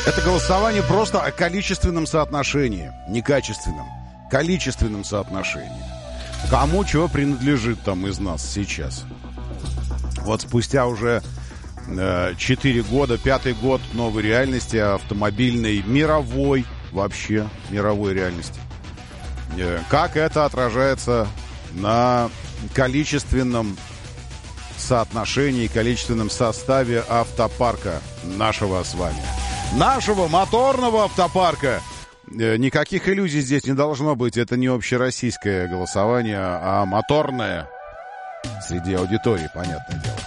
Это голосование просто о количественном соотношении, не качественном, количественном соотношении. Кому чего принадлежит там из нас сейчас. Вот спустя уже 4 года, 5-й год новой реальности автомобильной, мировой, вообще мировой реальности. Как это отражается на количественном соотношении, количественном составе автопарка нашего с вами. Нашего моторного автопарка. Никаких иллюзий здесь не должно быть. Это не общероссийское голосование, а моторное среди аудитории, понятное дело.